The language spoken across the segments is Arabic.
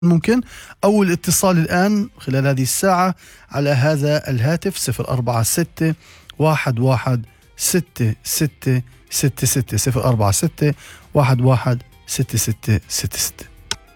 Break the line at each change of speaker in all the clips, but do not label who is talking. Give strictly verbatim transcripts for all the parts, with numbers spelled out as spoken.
ممكن أو الاتصال الآن خلال هذه الساعة على هذا الهاتف صفر أربعة ستة واحد واحد ستة ستة ستة ستة صفر أربعة ستة واحد واحد ستة ستة ستة ستة.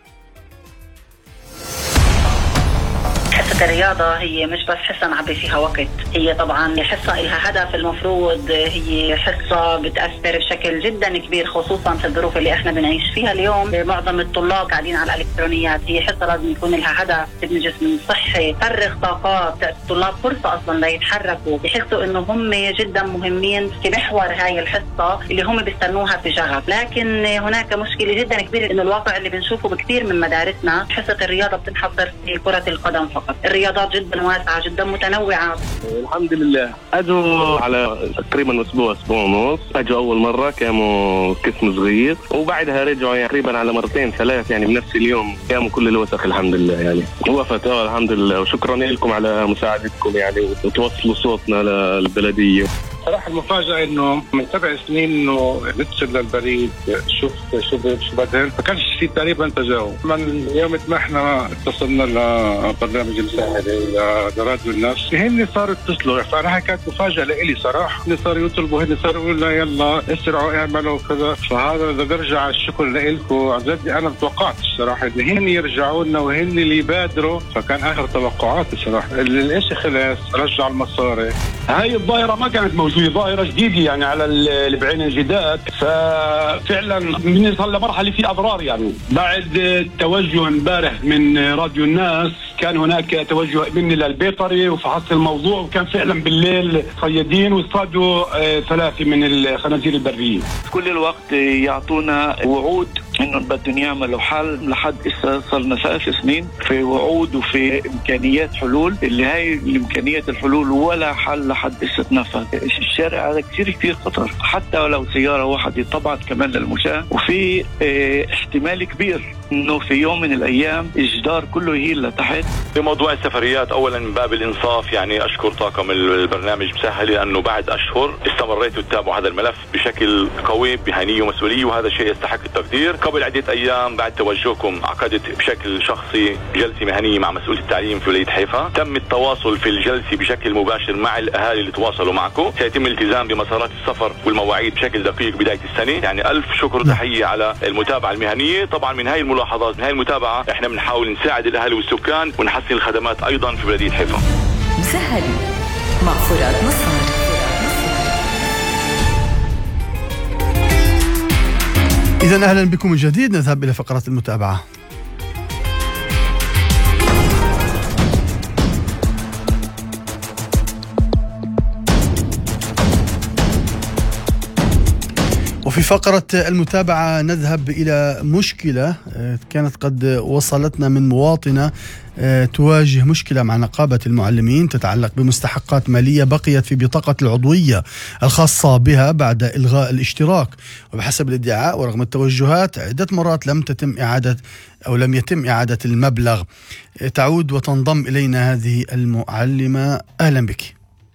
حصة الرياضة هي مش بس حصة نعبي فيها وقت، هي طبعا حصة إلها هدف. المفروض هي حصة بتأثر بشكل جدا كبير خصوصا في الظروف اللي احنا بنعيش فيها اليوم. معظم الطلاب قاعدين على الإلكترونيات. هي حصة لازم يكون لها هدف، تبني جسم صحي، تفرغ طاقات الطلاب، فرصة أصلا ليتحركوا، يحسوا إنه هم جدا مهمين في محور هاي الحصة اللي هم بيستنوها في شغف. لكن هناك مشكلة جدا كبيرة إنه الواقع اللي بنشوفه بكثير من مدارسنا حصة الرياضة بتنحصر في كرة القدم فقط. الرياضات جدا واسعة جدا متنوعة.
الحمد لله. أجوا على تقريبا أسبوع أسبوع ونص. أجوا أول مرة كانوا قسم صغير، وبعدها رجعوا يعني تقريبا على مرتين ثلاث يعني بنفس اليوم، قاموا كل الوثق الحمد لله. يعني وقفت الحمد لله، وشكرا لكم على مساعدتكم يعني وتوصلوا صوتنا للبلدية.
صراحة المفاجأة إنه من سبع سنين إنه نتصل للبريد شوف شو شو بدهن، فكانش في تقريبا تجاوب. من يوم ما إحنا اتصلنا لبرنامج المساعدة لراديو الناس، هن صاروا يتصلوا، فأنا هاي كانت مفاجأة لإلي صراحة. هن صاروا يطلبوا، هن صاروا يقولوا لنا يلا اسرعوا اعملوا كذا. فهذا إذا برجع الشكر لإلكم عن جد. أنا متوقعتش صراحة إن هن يرجعوا لنا وهن اللي يبادروا، فكان آخر توقعاتي صراحة. الإشي خلص، رجع المصاري.
هاي الظاهرة ما كانت موجودة، ظاهرة جديدة يعني على البعين الجداد، ففعلا بنوصل لمرحلة في أضرار. يعني بعد التوجه امبارح من راديو الناس كان هناك توجه مني للبيطري وفحصت الموضوع، وكان فعلا بالليل صيادين واصطادوا ثلاثة من الخنازير البرية.
كل الوقت يعطونا وعود انه بدهم يعملوا حل، لحد اسا صرنا ثلاث سنين في وعود وفي امكانيات حلول، اللي هاي الامكانيات الحلول ولا حل لحد اسا تنفذ. الشارع هذا كثير كثير خطر، حتى ولو سيارة واحدة طبعت كمان للمشاة، وفي اه احتمال كبير انه في يوم من الايام الجدار كله يهيل لتحت.
في موضوع السفريات، اولا من باب الانصاف يعني اشكر طاقم البرنامج مسهل، لانه بعد اشهر استمريتوا تتابعوا هذا الملف بشكل قوي بهنية ومسؤولية، وهذا شيء يستحق التقدير. قبل عدة ايام بعد توجهكم عقدت بشكل شخصي جلسة مهنية مع مسؤول التعليم في ولاية حيفا. تم التواصل في الجلسة بشكل مباشر مع الاهالي اللي تواصلوا معكم. سيتم الالتزام بمسارات السفر والمواعيد بشكل دقيق بداية السنة. يعني الف شكر وتحية على المتابعة المهنية. طبعا من هاي الملاحظات، من هاي المتابعة، احنا بنحاول نساعد الاهالي والسكان ونحسن الخدمات ايضا في بلدية حيفا.
مسهل مع فرات نصار.
إذن أهلا بكم من جديد. نذهب إلى فقرة المتابعة. وفي فقرة المتابعة نذهب إلى مشكلة كانت قد وصلتنا من مواطنة تواجه مشكلة مع نقابة المعلمين تتعلق بمستحقات مالية بقيت في بطاقة العضوية الخاصة بها بعد إلغاء الاشتراك. وبحسب الادعاء ورغم التوجهات عدة مرات لم تتم إعادة أو لم يتم إعادة المبلغ. تعود وتنضم إلينا هذه المعلمة. أهلا بك.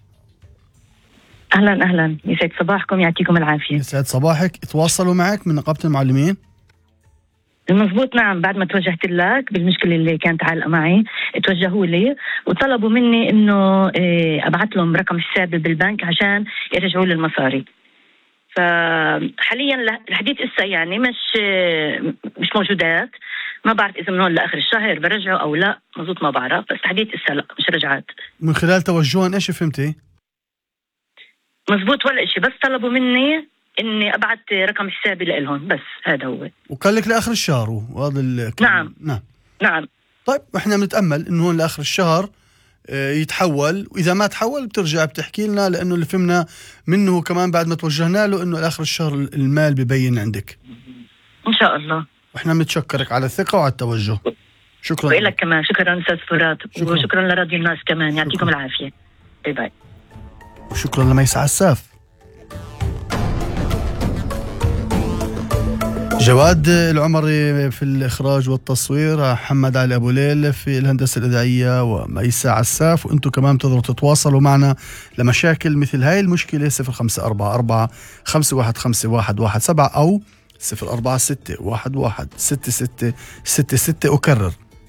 أهلا أهلا، يسعد صباحكم، يعطيكم العافية.
يسعد صباحك. تواصلوا معك من نقابة المعلمين؟
المضبوط، نعم. بعد ما توجهت لك بالمشكلة اللي كانت عالقة معي توجهوا لي وطلبوا مني إنه أبعث لهم رقم حسابي بالبنك عشان يرجعوا لي المصاري. فحاليا الحديث إسا يعني مش مش موجودات. ما بعرف إذا من هون لآخر الشهر برجعوا أو لا، مضبوط ما بعرف، بس الحديث إسا لا مش رجعت.
من خلال توجههم إيش فهمتي؟
مزبوط ولا إشي، بس طلبوا مني إني أبعت رقم حسابي لإلهم، بس هذا هو.
وقال لك لآخر الشهر وهذا
نعم
نعم
نعم.
طيب إحنا بنتأمل إنه هون لآخر الشهر يتحول، وإذا ما تحول بترجع بتحكي لنا، لأنه اللي فهمنا منه كمان بعد ما توجهنا له إنه لآخر الشهر المال ببين عندك
إن شاء الله.
وإحنا بنتشكرك على الثقة وعلى التوجه. شكرا
لك كمان. شكرا أستاذ فرات، وشكرا لراديو الناس كمان، يعطيكم العافية. باي باي.
وشكرا لميس عساف. جواد العمري في الإخراج والتصوير، محمد علي أبو ليل في الهندسة الإذاعية، وميسا عساف. وأنتم كمان تقدروا تتواصلوا معنا لمشاكل مثل هاي المشكلة صفر خمسة أربعة أربعة خمسة واحد خمسة واحد واحد سبعة أو صفر أربعة ستة واحد واحد ستة ستة ستة ستة. أكرر